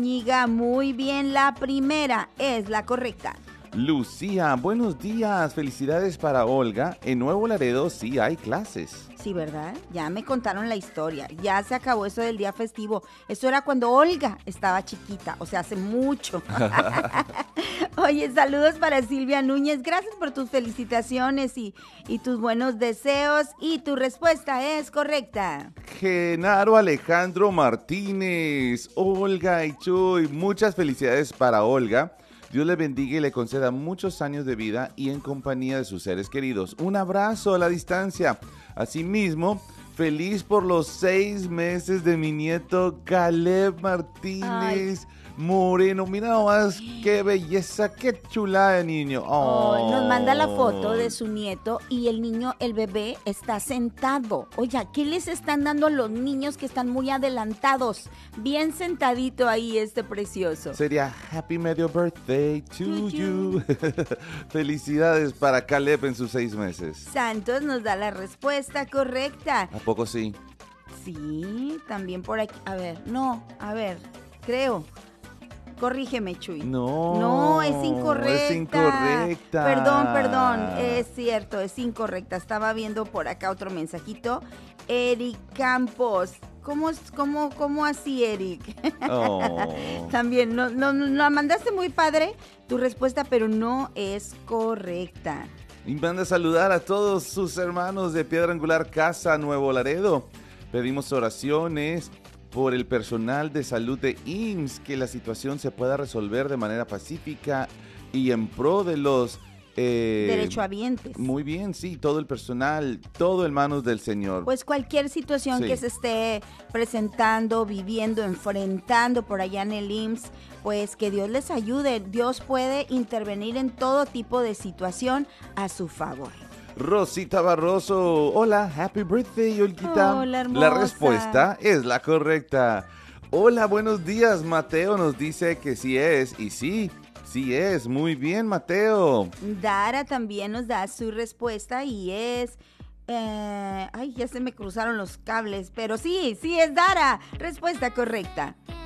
Ñiga, muy bien, la primera es la correcta. Lucía, buenos días. Felicidades para Olga. En Nuevo Laredo sí hay clases. Sí, ¿verdad? Ya me contaron la historia. Ya se acabó eso del día festivo. Eso era cuando Olga estaba chiquita, o sea, hace mucho. Oye, saludos para Silvia Núñez. Gracias por tus felicitaciones y tus buenos deseos. Y tu respuesta es correcta. Genaro Alejandro Martínez, Olga y Chuy, muchas felicidades para Olga. Dios le bendiga y le conceda muchos años de vida y en compañía de sus seres queridos. Un abrazo a la distancia. Asimismo, feliz por los 6 meses de mi nieto Caleb Martínez Moreno. Mira nomás qué belleza, qué chulada de niño. Nos manda la foto de su nieto y el niño, el bebé, está sentado. Oye, ¿qué les están dando a los niños que están muy adelantados? Bien sentadito ahí este precioso. Sería Happy Medio Birthday to you. Felicidades para Caleb en sus 6 meses. Santos nos da la respuesta correcta. ¿A poco sí? Sí, también por aquí. Creo. Corrígeme, Chuy. No, es incorrecta. Es incorrecta. Perdón, es cierto, es incorrecta. Estaba viendo por acá otro mensajito. Eric Campos. ¿Cómo así, Eric? También, no, mandaste muy padre tu respuesta, pero no es correcta. Y manda a saludar a todos sus hermanos de Piedra Angular Casa Nuevo Laredo. Pedimos oraciones por el personal de salud de IMSS, que la situación se pueda resolver de manera pacífica y en pro de los derechohabientes. Muy bien, sí, todo el personal, todo en manos del Señor. Pues cualquier situación que se esté presentando, viviendo, enfrentando por allá en el IMSS, pues que Dios les ayude. Dios puede intervenir en todo tipo de situación a su favor. Rosita Barroso, hola, happy birthday, Olguita. Hola, hermosa. La respuesta es la correcta. Hola, buenos días, Mateo nos dice que sí es, y sí es, muy bien, Mateo. Dara también nos da su respuesta y es... ya se me cruzaron los cables, pero sí es Dara, respuesta correcta.